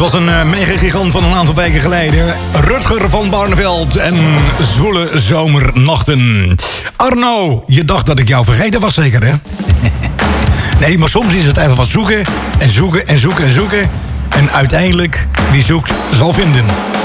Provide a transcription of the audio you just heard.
was een mega-gigant van een aantal weken geleden. Rutger van Barneveld en Zwoele Zomernachten. Arno, je dacht dat ik jou vergeten was zeker, hè? Nee, maar soms is het even wat zoeken en zoeken en zoeken en zoeken. En uiteindelijk, wie zoekt, zal vinden.